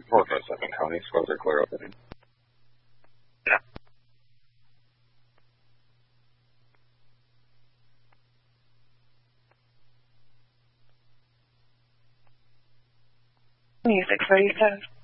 457 County, schools are clear opening. Yeah. Music 37.